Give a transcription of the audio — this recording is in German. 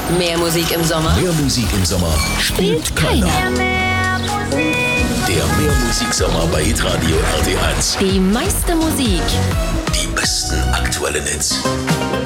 Mehr Musik im Sommer? Mehr Musik im Sommer spielt keiner. Der Mehrmusiksommer bei Hitradio RT1. Die meiste Musik. Die besten aktuellen Hits.